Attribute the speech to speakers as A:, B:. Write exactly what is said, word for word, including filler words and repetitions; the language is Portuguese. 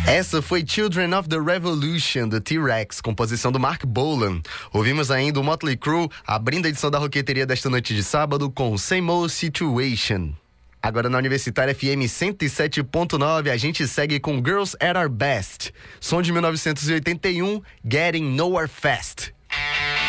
A: Essa foi Children of the Revolution, do T-Rex, composição do Mark Bolan. Ouvimos ainda o Motley Crue, abrindo a edição da Roqueteria desta noite de sábado com Same Old Situation. Agora na Universitária F M cento e sete ponto nove, a gente segue com Girls at Our Best. Som de mil novecentos e oitenta e um, Getting Nowhere Fast.